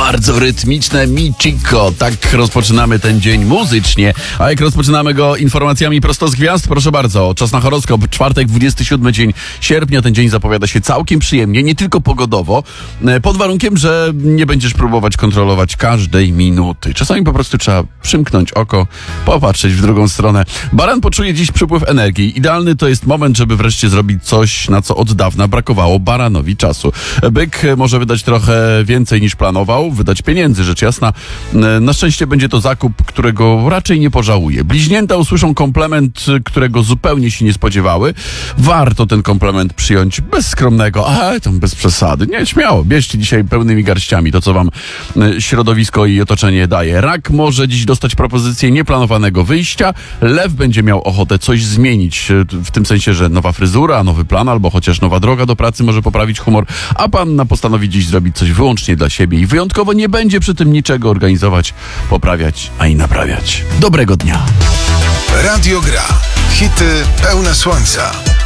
bardzo rytmiczne Michiko. Tak rozpoczynamy ten dzień muzycznie. A jak rozpoczynamy go informacjami prosto z gwiazd, proszę bardzo, czas na horoskop. Czwartek, 27 dzień sierpnia. Ten dzień zapowiada się całkiem przyjemnie, nie tylko pogodowo, pod warunkiem, że nie będziesz próbować kontrolować każdej minuty. Czasami po prostu trzeba przymknąć oko, popatrzeć w drugą stronę. Baran poczuje dziś przypływ energii. Idealny to jest moment, żeby wreszcie zrobić coś, na co od dawna brakowało baranowi czasu. Byk może wydać trochę więcej niż planował, wydać pieniędzy, rzecz jasna. Na szczęście będzie to zakup, którego raczej nie pożałuje. Bliźnięta usłyszą komplement, którego zupełnie się nie spodziewały. Warto ten komplement przyjąć bez skromnego, tam bez przesady. Nie, śmiało, bierzcie dzisiaj pełnymi garściami to, co wam środowisko i otoczenie daje. Rak może dziś dostać propozycję nieplanowanego wyjścia. Lew będzie miał ochotę coś zmienić, w tym sensie, że nowa fryzura, nowy plan, albo chociaż nowa droga do pracy może poprawić humor, a panna postanowi dziś zrobić coś wyłącznie dla siebie i wyjątkowo nie będzie przy tym niczego organizować, poprawiać, a i naprawiać. Dobrego dnia. Radio Gra. Hity pełne słońca.